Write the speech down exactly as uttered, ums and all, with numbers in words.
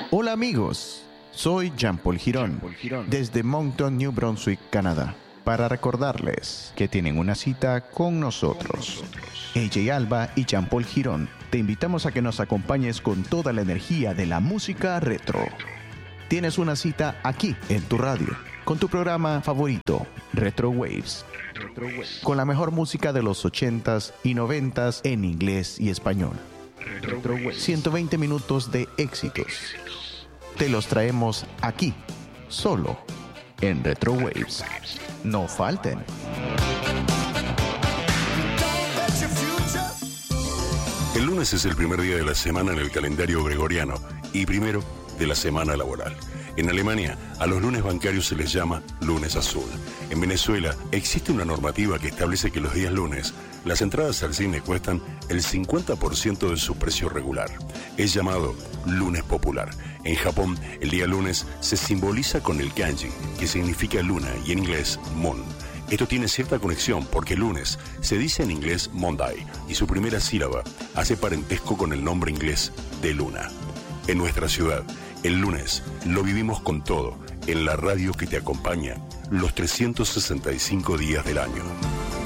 Hola amigos, soy Jean-Paul Girón, desde Moncton, New Brunswick, Canadá, para recordarles que tienen una cita con nosotros. A J Alba y Jean-Paul Girón, te invitamos a que nos acompañes con toda la energía de la música retro. Tienes una cita aquí, en tu radio, con tu programa favorito, Retro Waves, con la mejor música de los ochentas y noventas en inglés y español. ciento veinte minutos de éxitos. Te los traemos aquí, solo en Retro Waves. No falten. El lunes es el primer día de la semana en el calendario gregoriano y primero de la semana laboral. En Alemania, a los lunes bancarios se les llama lunes azul. En Venezuela, existe una normativa que establece que los días lunes, las entradas al cine cuestan el cincuenta por ciento de su precio regular. Es llamado lunes popular. En Japón, el día lunes se simboliza con el kanji, que significa luna y en inglés moon. Esto tiene cierta conexión porque lunes se dice en inglés Monday y su primera sílaba hace parentesco con el nombre inglés de luna. En nuestra ciudad, el lunes lo vivimos con todo en la radio que te acompaña los trescientos sesenta y cinco días del año.